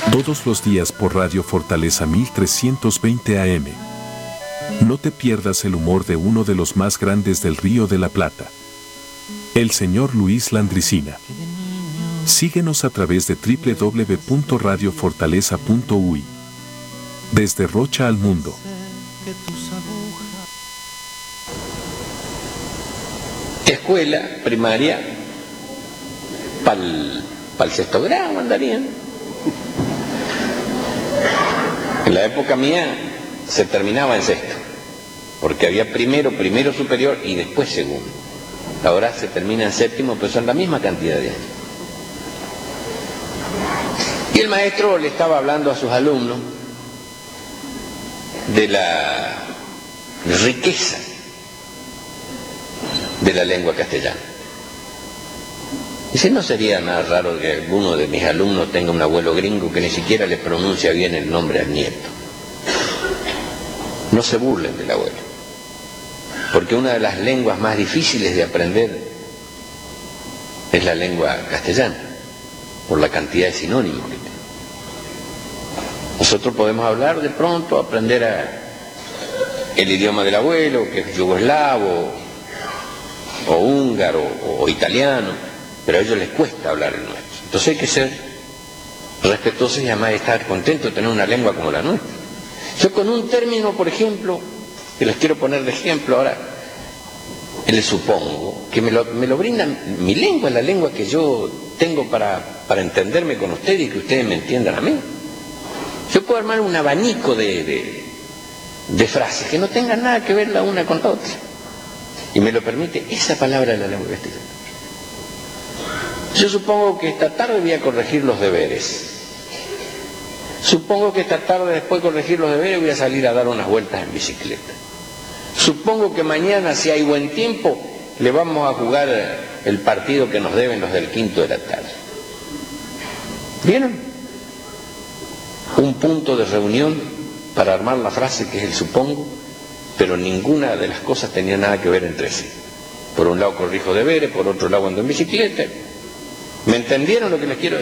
Todos los días por Radio Fortaleza 1320 AM. No te pierdas el humor de uno de los más grandes del Río de la Plata, el señor Luis Landricina. Síguenos a través de www.radiofortaleza.uy. Desde Rocha al mundo. Escuela primaria para el sexto grado andarían. En la época mía se terminaba en sexto, porque había primero superior y después segundo. Ahora se termina en séptimo, pero son la misma cantidad de años. Y el maestro le estaba hablando a sus alumnos de la riqueza de la lengua castellana. Dice, no sería nada raro que alguno de mis alumnos tenga un abuelo gringo que ni siquiera le pronuncia bien el nombre al nieto. No se burlen del abuelo, porque una de las lenguas más difíciles de aprender es la lengua castellana, por la cantidad de sinónimos que tiene. Nosotros podemos hablar de pronto, aprender el idioma del abuelo, que es yugoslavo, o húngaro, o italiano, pero a ellos les cuesta hablar el nuestro. Entonces hay que ser respetuosos y además estar contentos de tener una lengua como la nuestra. Yo con un término, por ejemplo, que les quiero poner de ejemplo ahora, les supongo, que me lo brinda mi lengua, la lengua que yo tengo para entenderme con ustedes y que ustedes me entiendan a mí. Yo puedo armar un abanico de frases que no tengan nada que ver la una con la otra. Y me lo permite esa palabra de la lengua castellana. Yo supongo que esta tarde voy a corregir los deberes. Supongo que esta tarde, después de corregir los deberes, voy a salir a dar unas vueltas en bicicleta. Supongo que mañana, si hay buen tiempo, le vamos a jugar el partido que nos deben los del quinto de la tarde. ¿Vieron? Un punto de reunión para armar la frase que es el supongo, pero ninguna de las cosas tenía nada que ver entre sí. Por un lado corrijo deberes, por otro lado ando en bicicleta. ¿Me entendieron lo que les quiero decir?